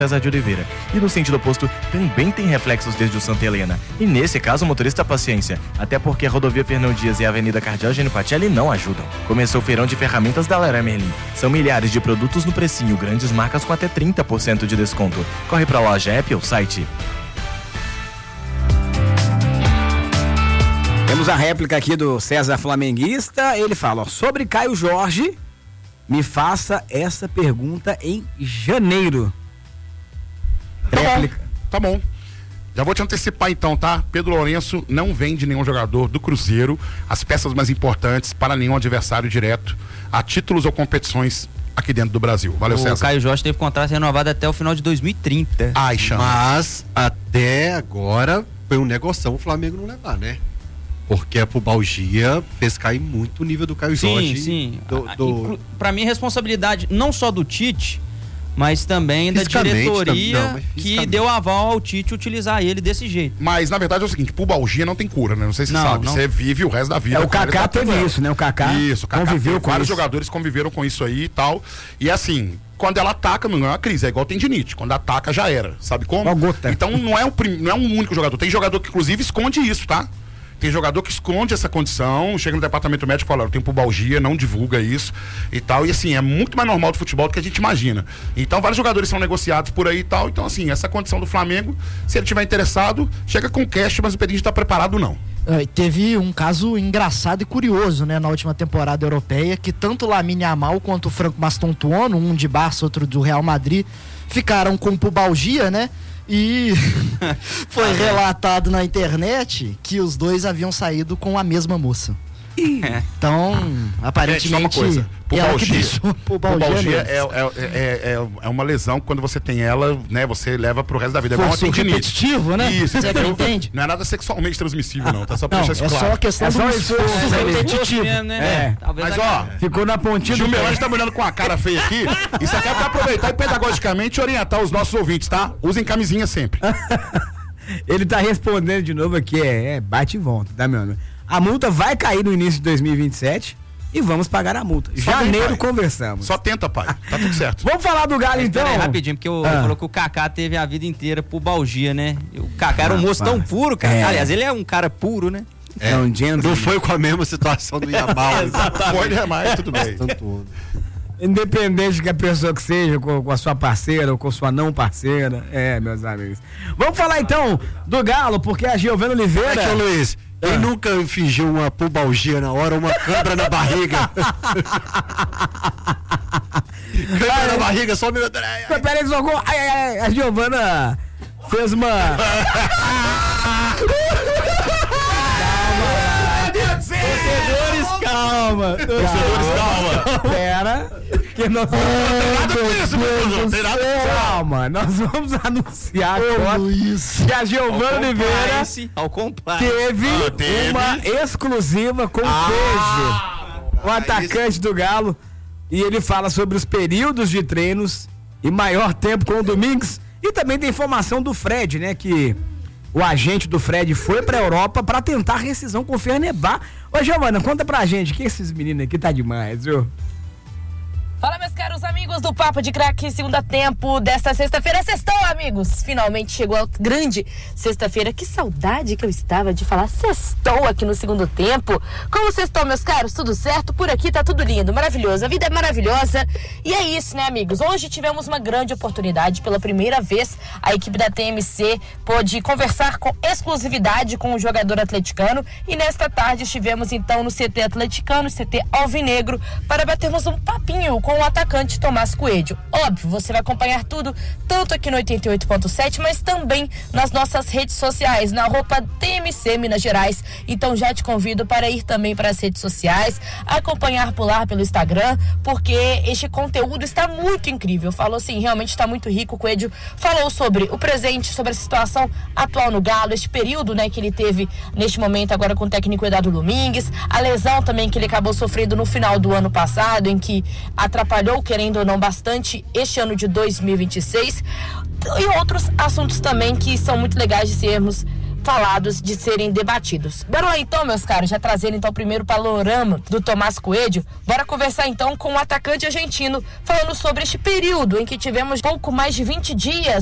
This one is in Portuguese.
César de Oliveira. E no sentido oposto também tem reflexos desde o Santa Helena. E nesse caso o motorista paciência, até porque a rodovia Fernão Dias e a Avenida Cardeal Eugênio Patelli não ajudam. Começou o feirão de ferramentas da Leroy Merlin. São milhares de produtos no precinho, grandes marcas com até 30% de desconto. Corre pra loja app ou site. Temos a réplica aqui do César Flamenguista. Ele fala, sobre Caio Jorge, me faça essa pergunta em janeiro. Tá bom. Já vou te antecipar então, tá? Pedro Lourenço não vende nenhum jogador do Cruzeiro, as peças mais importantes para nenhum adversário direto, a títulos ou competições aqui dentro do Brasil. Valeu, César. O Caio Jorge teve contrato renovado até o final de 2030. Ai, chama. Mas até agora foi um negoção o Flamengo não levar, né? Porque a pubalgia fez cair muito o nível do Caio Jorge. Sim. Pra mim, responsabilidade não só do Tite, mas também da diretoria que deu aval ao Tite utilizar ele desse jeito. Mas na verdade é o seguinte, pubalgia não tem cura, né? Não sei se você sabe, você vive o resto da vida. O Kaká teve isso, né? O Kaká conviveu com vários jogadores conviveram com isso aí e tal. E assim, quando ela ataca, não é uma crise, é igual tendinite. Quando ataca, já era. Sabe como? Então não é um único jogador. Tem jogador que inclusive esconde isso, tá? Tem jogador que esconde essa condição, chega no departamento médico e fala, eu tenho pubalgia, não divulga isso e tal. E assim, é muito mais normal do futebol do que a gente imagina. Então, vários jogadores são negociados por aí e tal. Então, assim, essa condição do Flamengo, se ele tiver interessado, chega com cash, mas o Pedrinho está preparado, não. Teve um caso engraçado e curioso, né, na última temporada europeia, que tanto o Lamine Yamal quanto o Franco Mastantuono, um de Barça, outro do Real Madrid, ficaram com pubalgia, né? E foi relatado na internet que os dois haviam saído com a mesma moça. Então, aparentemente, pubalgia é uma lesão que quando você tem ela, né, você leva pro resto da vida. É igual uma tendinite. Repetitivo, né? Isso, você entende? Não é nada sexualmente transmissível, não, tá? Só pra deixar isso claro. É só a questão do esforço repetitivo. Né? Mas ó, ficou na pontinha do Gilberto tá me olhando com a cara feia aqui. Isso aqui é pra aproveitar e pedagogicamente orientar os nossos ouvintes, tá? Usem camisinha sempre. Ele tá respondendo de novo aqui, bate e volta, tá, meu amigo? A multa vai cair no início de 2027 e vamos pagar a multa. Janeiro conversamos. Só tenta, pai. Tá tudo certo. Vamos falar do Galo, então? Rapidinho, porque falou que o Kaká teve a vida inteira pubalgia, né? O Kaká era um moço tão puro, cara. Aliás, ele é um cara puro, né? Não foi com a mesma situação do Yamal. Foi demais, tudo bem. Independente que a pessoa que seja, com a sua parceira ou com sua não parceira. Meus amigos. Vamos falar, então, do Galo, porque a Giovana Oliveira... Ô, Luiz... Quem nunca fingiu uma pubalgia na hora, uma câimbra na barriga? Câimbra na barriga, só um minuto. Peraí, socorro. A Giovana fez uma... Calma. Pera. Que nós calma, nós vamos anunciar agora que a Giovana Oliveira teve uma exclusiva com o Queijo, o atacante do Galo, e ele fala sobre os períodos de treinos e maior tempo com o Domingues, e também tem informação do Fred, né, que o agente do Fred foi pra Europa pra tentar rescisão com o Fenerbahçe. Ô, Giovana, conta pra gente que esses meninos aqui tá demais, viu? Fala, meus caros amigos do Papo de Craque, segunda tempo desta sexta-feira. Sextou, amigos! Finalmente chegou a grande sexta-feira. Que saudade que eu estava de falar sextou aqui no segundo tempo. Como sextou, meus caros? Tudo certo? Por aqui tá tudo lindo, maravilhoso. A vida é maravilhosa. E é isso, né, amigos? Hoje tivemos uma grande oportunidade. Pela primeira vez, a equipe da TMC pôde conversar com exclusividade com o jogador atleticano. E nesta tarde estivemos, então, no CT atleticano, CT alvinegro, para batermos um papinho com o atacante Tomás Coelho. Óbvio, você vai acompanhar tudo, tanto aqui no 88.7, mas também nas nossas redes sociais, na @ TMC Minas Gerais. Então já te convido para ir também para as redes sociais, acompanhar por lá pelo Instagram, porque este conteúdo está muito incrível. Falou assim, realmente está muito rico. O Coelho falou sobre o presente, sobre a situação atual no Galo, este período, né, que ele teve neste momento agora com o técnico Eduardo Domingues, a lesão também que ele acabou sofrendo no final do ano passado, em que atrapalhou, querendo ou não, bastante este ano de 2026, e outros assuntos também que são muito legais de sermos falados, de serem debatidos. Bora lá então, meus caros, já trazendo então o primeiro panorama do Tomás Coelho. Bora conversar então com o atacante argentino, falando sobre este período em que tivemos pouco mais de 20 dias